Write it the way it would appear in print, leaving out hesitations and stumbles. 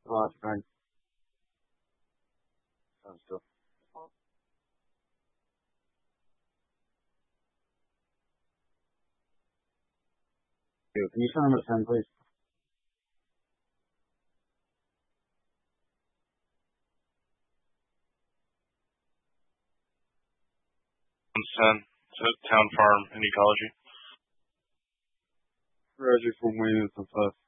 Last night. Sounds good. Can you turn number 10, please? Consent to Town Farm and Ecology. Reggie from Williams and Fuss.